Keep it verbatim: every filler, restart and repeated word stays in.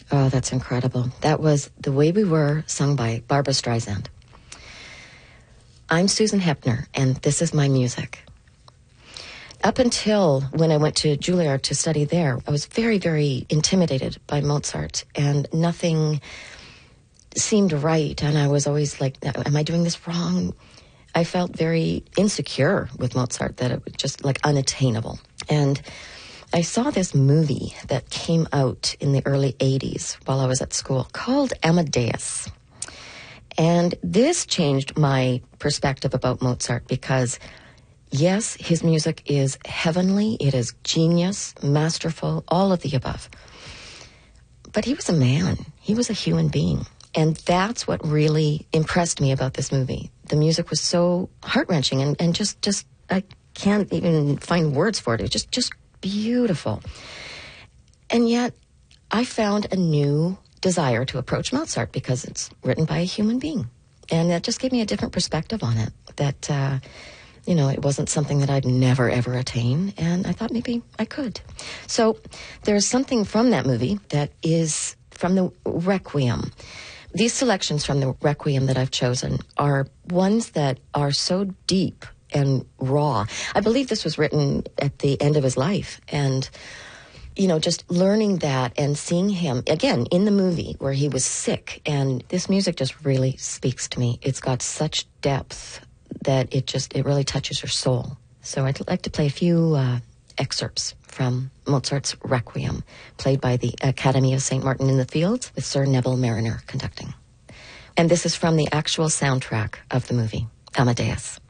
Oh, that's incredible. That was The Way We Were, sung by Barbra Streisand. I'm Susan Hepner, and this is my music. Up until when I went to Juilliard to study there, I was very, very intimidated by Mozart, and nothing seemed right, and I was always like, am I doing this wrong? I felt very insecure with Mozart, that it was just like unattainable. And I saw this movie that came out in the early eighties while I was at school called Amadeus. And this changed my perspective about Mozart because, yes, his music is heavenly, it is genius, masterful, all of the above. But he was a man. He was a human being. And that's what really impressed me about this movie. The music was so heart-wrenching and, and just, just, I can't even find words for it. It was just, just beautiful. And yet, I found a new desire to approach Mozart because it's written by a human being. And that just gave me a different perspective on it. That, uh, you know, it wasn't something that I'd never, ever attain. And I thought maybe I could. So there's something from that movie that is from the Requiem. These selections from the Requiem that I've chosen are ones that are so deep and raw. I believe this was written at the end of his life. And, you know, just learning that and seeing him, again, in the movie where he was sick. And this music just really speaks to me. It's got such depth that it just, it really touches your soul. So I'd like to play a few uh, excerpts from Mozart's Requiem, played by the Academy of Saint Martin in the Fields, with Sir Neville Marriner conducting. And this is from the actual soundtrack of the movie, Amadeus.